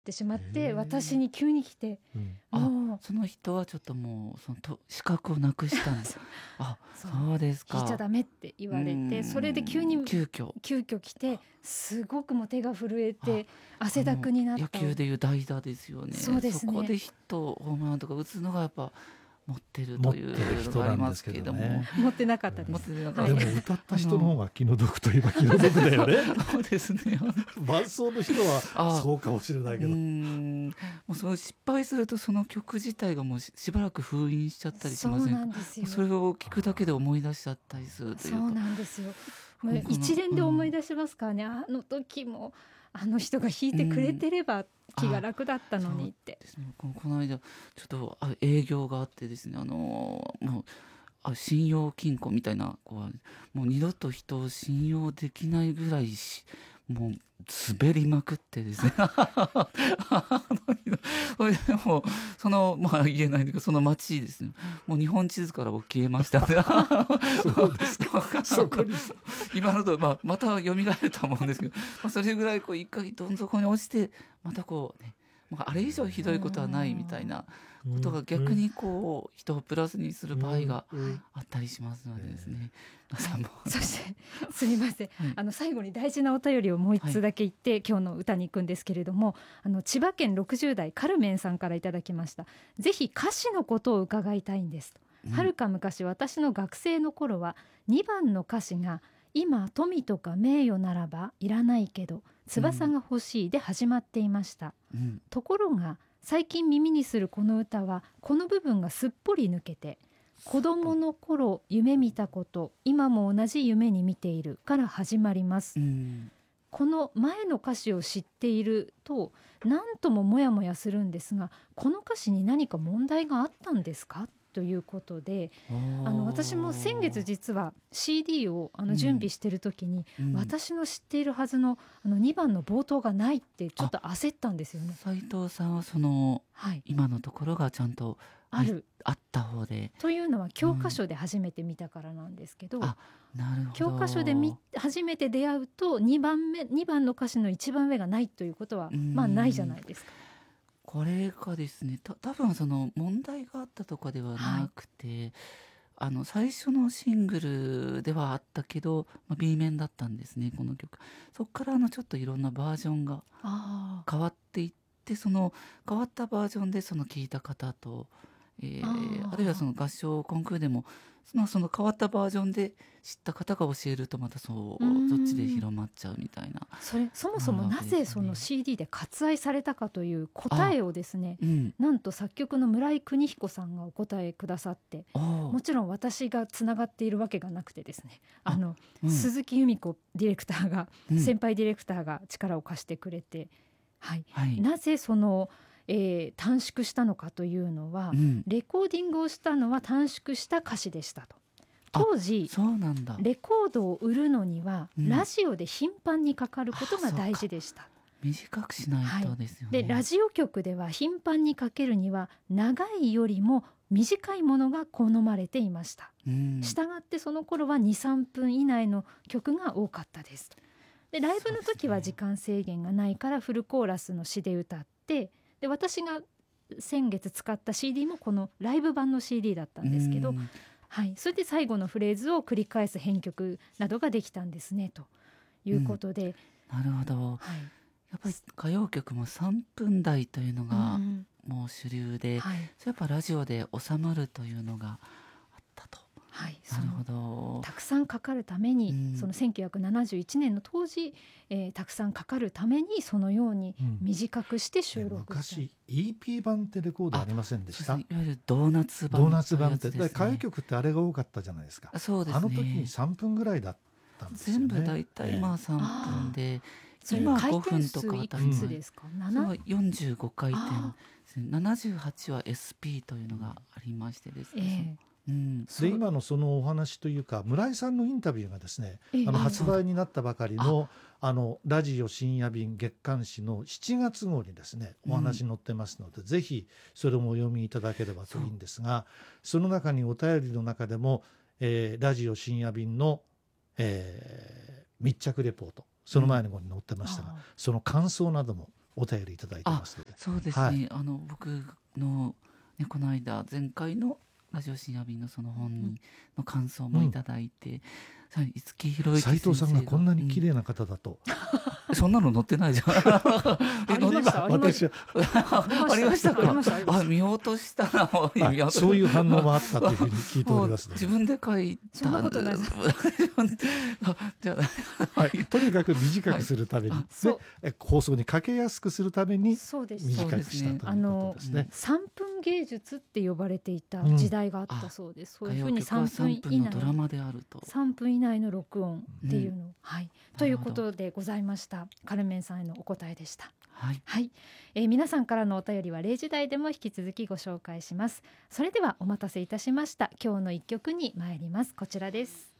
ってしまって私に急に来て、もうその人はちょっともうその資格をなくしたんですそうですか。 弾いちゃダメって言われて、それで急遽来て、すごくもう手が震えて汗だくになった。 野球でいう代打ですよね。 そうですね。 そこでヒットホームランとか打つのがやっぱ持ってるというのがありますけれども、 持ってなかったです。 でも歌った人の方が気の毒といえば気の毒だよね。 そうですね。 伴奏の人はそうかもしれないけど、 もうその失敗するとその曲自体がもうしばらく封印しちゃったりしませんか。 そうなんですよ。 それを聞くだけで思い出しちゃったりするというか。 そうなんですよ。もう一連で思い出しますからね、あの時もあの人が弾いてくれてれば気が楽だったのにって。 この間ちょっと営業があってですね、もう信用金庫みたいなもう二度と人を信用できないぐらいもう滑りまくってですねもうその言えないんだけど、その街ですね、もう日本地図から僕消えましたそうですか。そこに今のとまた蘇ると思うんですけど、それぐらい一回どん底に落ちてまたね、あれ以上ひどいことはないみたいなことが逆に人をプラスにする場合があったりしますのでですね、 そしてすみません、最後に大事なお便りをもう一つだけ言って、今日の歌に行くんですけれども、千葉県60代カルメンさんからいただきました。ぜひ歌詞のことを伺いたいんですと。はるか昔、私の学生の頃は2番の歌詞が今富とか名誉ならばいらないけど翼が欲しいで始まっていました、ところが最近耳にするこの歌はこの部分がすっぽり抜けて、子供の頃夢見たこと今も同じ夢に見ているから始まります、この前の歌詞を知っていると何ともモヤモヤするんですが、この歌詞に何か問題があったんですかということで、私も先月実は CD を準備している時に、私の知っているはずの2番の冒頭がないってちょっと焦ったんですよね。 斉藤さんは今のところがちゃんとあった方で。 というのは教科書で初めて見たからなんですけど、 なるほど。 教科書で初めて出会うと2番の歌詞の一番上がないということはないじゃないですか。 これがですね、多分その問題があったとかではなくて、最初のシングルではあったけど、B 面だったんですね、この曲。そこからちょっといろんなバージョンが変わっていって、その変わったバージョンで聴いた方と、あるいはその合唱コンクールでもその変わったバージョンで知った方が教えるとまたそっちで広まっちゃうみたいな。 そもそもなぜその CD で割愛されたかという答えをですね、なんと作曲の村井邦彦さんがお答えくださって、もちろん私がつながっているわけがなくてですね、鈴木由美子ディレクターが、先輩ディレクターが力を貸してくれて、なぜその短縮したのかというのは、レコーディングをしたのは短縮した歌詞でしたと。当時レコードを売るのには、ラジオで頻繁にかかることが大事でした。 短くしないとですよね。 でラジオ局では頻繁にかけるには長いよりも短いものが好まれていました。したがってその頃は 2,3 分以内の曲が多かったです。でライブの時は時間制限がないからフルコーラスの詩で歌って、で私が先月使った CD もこのライブ版の CD だったんですけど、それで最後のフレーズを繰り返す編曲などができたんですねということで、 なるほど、やっぱり歌謡曲も3分台というのがもう主流で、それやっぱラジオで収まるというのがあったと。なるほど。 たくさんかかるために、その1971年の当時、たくさんかかるためにそのように短くして収録した。 昔 EP 版ってレコードありませんでした？ いわゆるドーナツ版、 ドーナツ版って歌謡曲ってあれが多かったじゃないですか。 そうですね、 あの時に3分ぐらいだったんですよね。 全部だいたい3分で、 今5分とかいくつですか ？45回転78は SP というのがありましてですね、 で今のそのお話というか、村井さんのインタビューがですね、発売になったばかりのラジオ深夜便月刊誌の7月号にですねお話載ってますので、ぜひそれもお読みいただければといいんですが、その中にお便りの中でも、ラジオ深夜便の、密着レポート、その前の号に載ってましたが、その感想などもお便りいただいてますので。 そうですね、 はい僕の、ね、この間前回のラジオ深夜便のその本の感想もいただいて、五木ひろゆき先生斉藤さんがこんなに綺麗な方だと、 そんなの載ってないじゃんありました私はありましたか。 ありました見落としたな。見落としたそういう反応もあったというふうに聞いておりますので、 自分で書いた。 そんなことないです。 じゃはい、とにかく短くするために、 そうで放送にかけやすくするためにそうです。 短くしたということですね。 3分芸術って呼ばれていた時代があったそうです。そういうふうに歌謡曲は 3 3 分以内分のドラマであると。 3分以内の録音っていうのを、はい、ということでございました。カルメンさんへのお答えでした。 はい、 はい、皆さんからのお便りは0時台でも引き続きご紹介します。それではお待たせいたしました。今日の一曲に参ります。こちらです。